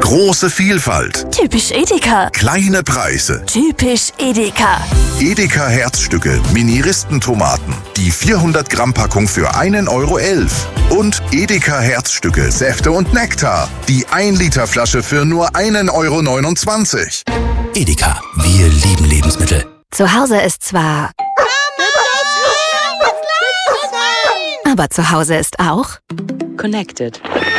Große Vielfalt. Typisch Edeka. Kleine Preise. Typisch Edeka. Edeka Herzstücke, Mini-Ristentomaten. Die 400 Gramm Packung für 1,11 € Und Edeka Herzstücke, Säfte und Nektar. Die 1 Liter Flasche für nur 1,29 €. Edeka, wir lieben Lebensmittel. Zu Hause ist zwar... Aber zu Hause ist auch... Connected.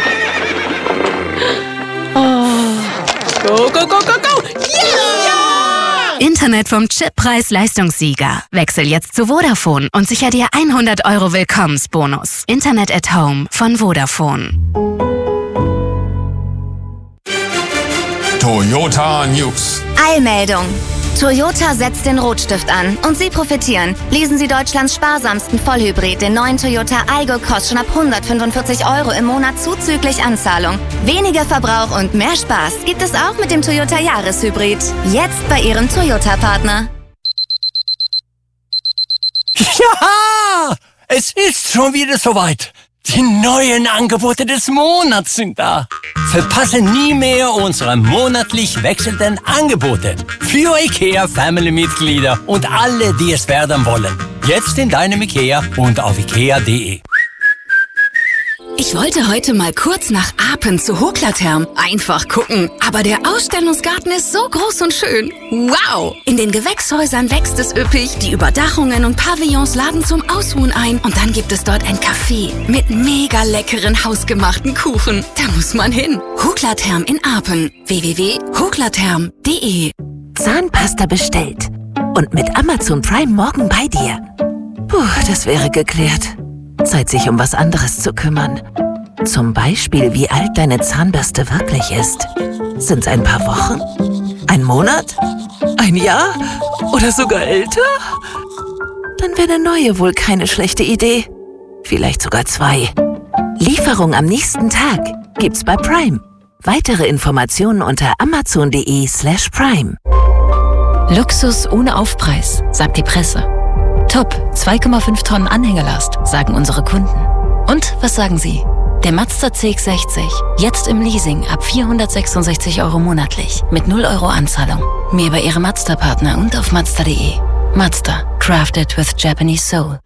Oh. Go, go, go, go, go! Yeah! Internet vom Chip-Preis-Leistungssieger. Wechsel jetzt zu Vodafone und sicher dir 100 € Willkommensbonus. Internet at Home von Vodafone. Toyota News. Eilmeldung. Toyota setzt den Rotstift an und Sie profitieren. Lesen Sie Deutschlands sparsamsten Vollhybrid, den neuen Toyota Aygo Cross, schon ab 145 € im Monat zuzüglich Anzahlung. Weniger Verbrauch und mehr Spaß gibt es auch mit dem Toyota Jahreshybrid. Jetzt bei Ihrem Toyota-Partner. Ja! Es ist schon wieder soweit. Die neuen Angebote des Monats sind da. Verpasse nie mehr unsere monatlich wechselnden Angebote für IKEA-Family-Mitglieder und alle, die es werden wollen. Jetzt in deinem IKEA und auf ikea.de. Ich wollte heute mal kurz nach Apen zu Hoklatherm. Einfach gucken. Aber der Ausstellungsgarten ist so groß und schön. Wow! In den Gewächshäusern wächst es üppig. Die Überdachungen und Pavillons laden zum Ausruhen ein. Und dann gibt es dort ein Café mit mega leckeren hausgemachten Kuchen. Da muss man hin. Hoklatherm in Apen. www.hoklatherm.de. Zahnpasta bestellt. Und mit Amazon Prime morgen bei dir. Puh, das wäre geklärt. Zeit, sich um was anderes zu kümmern. Zum Beispiel, wie alt deine Zahnbürste wirklich ist. Sind's ein paar Wochen? Ein Monat? Ein Jahr? Oder sogar älter? Dann wäre eine neue wohl keine schlechte Idee. Vielleicht sogar 2. Lieferung am nächsten Tag gibt's bei Prime. Weitere Informationen unter amazon.de/prime. Luxus ohne Aufpreis, sagt die Presse. Top, 2,5 Tonnen Anhängerlast, sagen unsere Kunden. Und was sagen Sie? Der Mazda CX-60, jetzt im Leasing ab 466 € monatlich, mit 0 € Anzahlung. Mehr bei Ihrem Mazda-Partner und auf Mazda.de. Mazda, crafted with Japanese soul.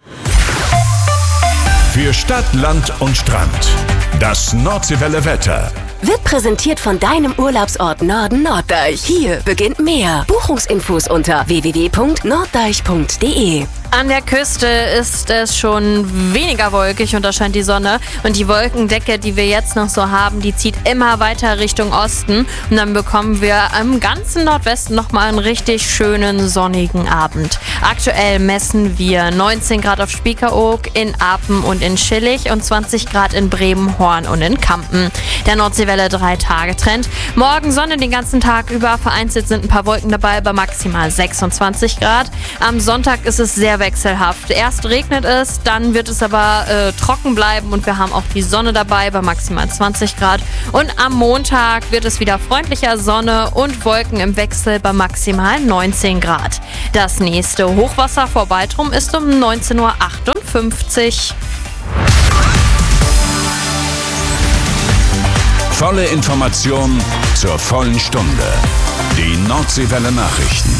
Für Stadt, Land und Strand. Das Nordseewelle Wetter. Wird präsentiert von deinem Urlaubsort Norden Norddeich. Hier beginnt mehr. Buchungsinfos unter www.norddeich.de. An der Küste ist es schon weniger wolkig und da scheint die Sonne. Und die Wolkendecke, die wir jetzt noch so haben, die zieht immer weiter Richtung Osten. Und dann bekommen wir im ganzen Nordwesten nochmal einen richtig schönen sonnigen Abend. Aktuell messen wir 19 Grad auf Spiekeroog, in Apen und in Schillig und 20 Grad in Bremen, Horn und in Kampen. Der Nordseewelle 3-Tage-Trend. Morgen Sonne den ganzen Tag über. Vereinzelt sind ein paar Wolken dabei bei maximal 26 Grad. Am Sonntag ist es sehr wechselhaft. Erst regnet es, dann wird es aber trocken bleiben und wir haben auch die Sonne dabei bei maximal 20 Grad. Und am Montag wird es wieder freundlicher, Sonne und Wolken im Wechsel bei maximal 19 Grad. Das nächste Hochwasser vor Baltrum ist um 19:58 Uhr. Volle Information zur vollen Stunde. Die Nordseewelle Nachrichten.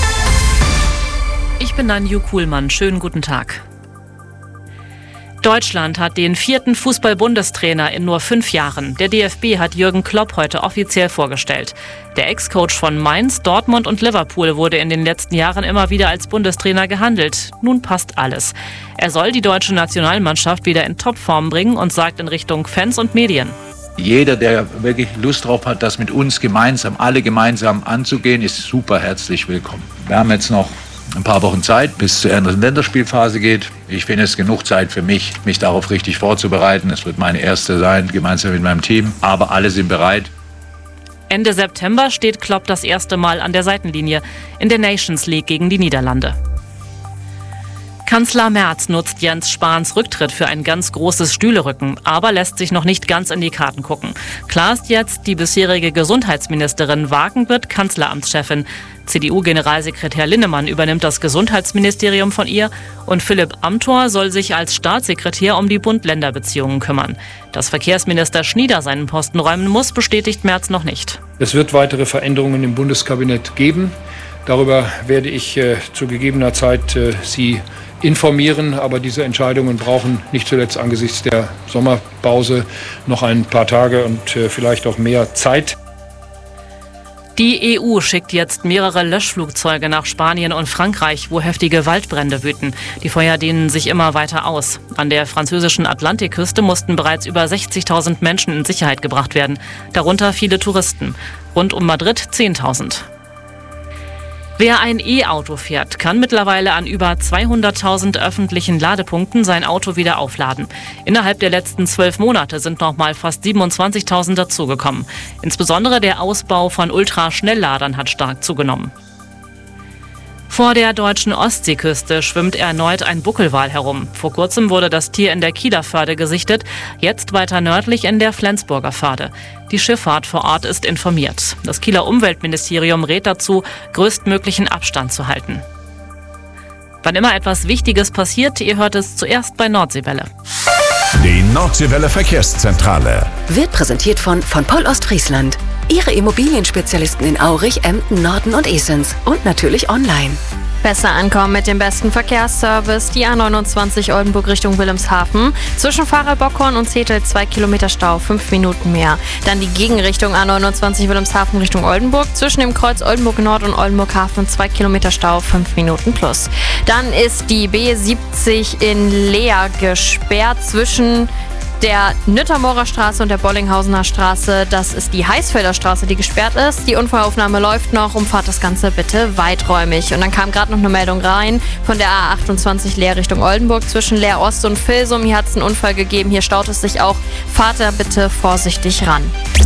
Ich bin Nanju Kuhlmann. Schönen guten Tag. Deutschland hat den 4. Fußball-Bundestrainer in nur 5 Jahren. Der DFB hat Jürgen Klopp heute offiziell vorgestellt. Der Ex-Coach von Mainz, Dortmund und Liverpool wurde in den letzten Jahren immer wieder als Bundestrainer gehandelt. Nun passt alles. Er soll die deutsche Nationalmannschaft wieder in Topform bringen und sagt in Richtung Fans und Medien: Jeder, der wirklich Lust drauf hat, das mit uns gemeinsam, alle gemeinsam anzugehen, ist super herzlich willkommen. Wir haben jetzt noch ein paar Wochen Zeit, bis es zur ersten Länderspielphase geht. Ich finde es genug Zeit für mich darauf richtig vorzubereiten. Es wird meine erste sein, gemeinsam mit meinem Team. Aber alle sind bereit. Ende September steht Klopp das erste Mal an der Seitenlinie in der Nations League gegen die Niederlande. Kanzler Merz nutzt Jens Spahns Rücktritt für ein ganz großes Stühlerücken, aber lässt sich noch nicht ganz in die Karten gucken. Klar ist jetzt, die bisherige Gesundheitsministerin Wagen wird Kanzleramtschefin. CDU-Generalsekretär Linnemann übernimmt das Gesundheitsministerium von ihr und Philipp Amthor soll sich als Staatssekretär um die Bund-Länder-Beziehungen kümmern. Dass Verkehrsminister Schnieder seinen Posten räumen muss, bestätigt Merz noch nicht. Es wird weitere Veränderungen im Bundeskabinett geben. Darüber werde ich zu gegebener Zeit Sie informieren, aber diese Entscheidungen brauchen nicht zuletzt angesichts der Sommerpause noch ein paar Tage und vielleicht auch mehr Zeit. Die EU schickt jetzt mehrere Löschflugzeuge nach Spanien und Frankreich, wo heftige Waldbrände wüten. Die Feuer dehnen sich immer weiter aus. An der französischen Atlantikküste mussten bereits über 60.000 Menschen in Sicherheit gebracht werden, darunter viele Touristen. Rund um Madrid 10.000. Wer ein E-Auto fährt, kann mittlerweile an über 200.000 öffentlichen Ladepunkten sein Auto wieder aufladen. Innerhalb der letzten 12 Monate sind nochmal fast 27.000 dazugekommen. Insbesondere der Ausbau von Ultraschnellladern hat stark zugenommen. Vor der deutschen Ostseeküste schwimmt erneut ein Buckelwal herum. Vor kurzem wurde das Tier in der Kieler Förde gesichtet, jetzt weiter nördlich in der Flensburger Förde. Die Schifffahrt vor Ort ist informiert. Das Kieler Umweltministerium rät dazu, größtmöglichen Abstand zu halten. Wann immer etwas Wichtiges passiert, ihr hört es zuerst bei Nordseewelle. Die Nordseewelle Verkehrszentrale wird präsentiert von Poll Ostfriesland. Ihre Immobilienspezialisten in Aurich, Emden, Norden und Esens. Und natürlich online. Besser ankommen mit dem besten Verkehrsservice. Die A29 Oldenburg Richtung Wilhelmshaven. Zwischen Pfarrer-Bockhorn und Zetel 2 Kilometer Stau, 5 Minuten mehr. Dann die Gegenrichtung A29 Wilhelmshaven Richtung Oldenburg. Zwischen dem Kreuz Oldenburg Nord und Oldenburg Hafen 2 Kilometer Stau, 5 Minuten plus. Dann ist die B70 in Leer gesperrt zwischen der Nüttermoorer Straße und der Bollinghausener Straße. Das ist die Heißfelder Straße, die gesperrt ist. Die Unfallaufnahme läuft noch. Umfahrt das Ganze bitte weiträumig. Und dann kam gerade noch eine Meldung rein von der A28 Leer Richtung Oldenburg zwischen Leer Ost und Vilsum. Hier hat es einen Unfall gegeben. Hier staut es sich auch. Fahrt da bitte vorsichtig ran.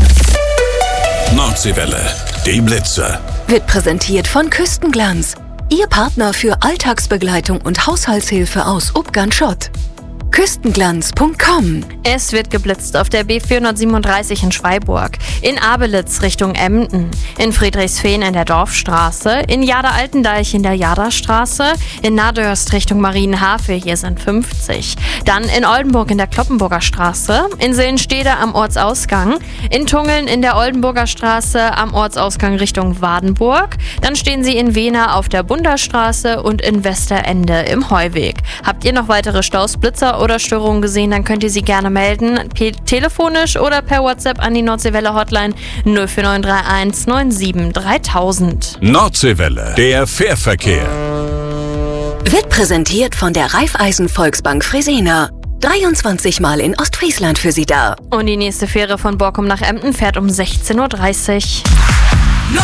Nordseewelle, die Blitze. Wird präsentiert von Küstenglanz. Ihr Partner für Alltagsbegleitung und Haushaltshilfe aus Ubgern-Schott. Küstenglanz.com. Es wird geblitzt auf der B437 in Schweiburg, in Abelitz Richtung Emden, in Friedrichsfehn in der Dorfstraße, in Jada-Altendeich in der Jadastraße, in Nadörst Richtung Marienhafe, hier sind 50. Dann in Oldenburg in der Kloppenburger Straße, in Sillenstede am Ortsausgang, in Tungeln in der Oldenburger Straße am Ortsausgang Richtung Wadenburg. Dann stehen Sie in Wehner auf der Bunderstraße und in Westerende im Heuweg. Habt ihr noch weitere Staus, Blitzer oder Störungen gesehen, dann könnt ihr sie gerne melden. Telefonisch oder per WhatsApp an die Nordseewelle Hotline 04931 97 3000. Nordseewelle, der Fährverkehr. Wird präsentiert von der Raiffeisen Volksbank Fresenier. 23 Mal in Ostfriesland für Sie da. Und die nächste Fähre von Borkum nach Emden fährt um 16:30 Uhr.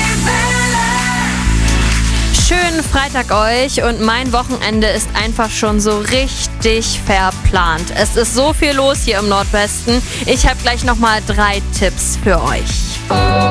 Schönen Freitag euch und mein Wochenende ist einfach schon so richtig verplant. Es ist so viel los hier im Nordwesten. Ich habe gleich nochmal 3 Tipps für euch.